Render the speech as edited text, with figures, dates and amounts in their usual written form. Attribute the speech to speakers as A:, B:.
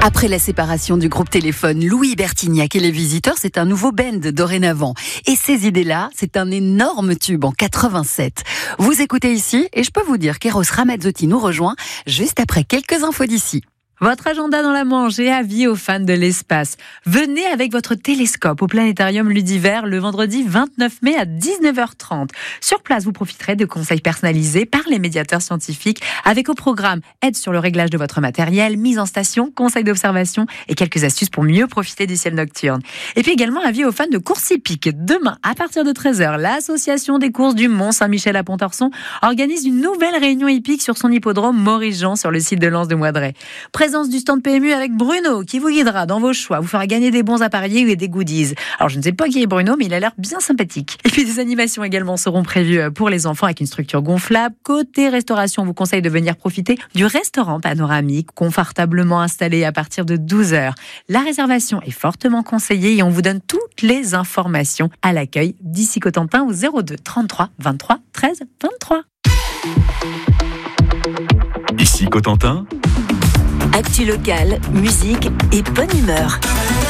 A: Après la séparation du groupe Téléphone, Louis Bertignac et les Visiteurs, c'est un nouveau band dorénavant. Et ces idées-là, c'est un énorme tube en 87. Vous écoutez ici, et je peux vous dire qu'Eros Ramazzotti nous rejoint juste après quelques infos d'ici.
B: Votre agenda dans la Manche et avis aux fans de l'espace. Venez avec votre télescope au Planétarium Ludiver le vendredi 29 mai à 19h30. Sur place, vous profiterez de conseils personnalisés par les médiateurs scientifiques avec au programme aide sur le réglage de votre matériel, mise en station, conseils d'observation et quelques astuces pour mieux profiter du ciel nocturne. Et puis également avis aux fans de course hippique. Demain, à partir de 13h, l'association des courses du Mont-Saint-Michel à Pontorson organise une nouvelle réunion hippique sur son hippodrome Maurice-Jean sur le site de Lens de Moidret. Présence du stand PMU avec Bruno qui vous guidera dans vos choix, vous fera gagner des bons à parier et des goodies. Alors je ne sais pas qui est Bruno, mais il a l'air bien sympathique. Et puis des animations également seront prévues pour les enfants avec une structure gonflable. Côté restauration, on vous conseille de venir profiter du restaurant panoramique confortablement installé à partir de 12h. La réservation est fortement conseillée et on vous donne toutes les informations à l'accueil d'ici Cotentin au 02 33 23 13 23.
C: Ici Cotentin.
A: Actu locale, musique et bonne humeur.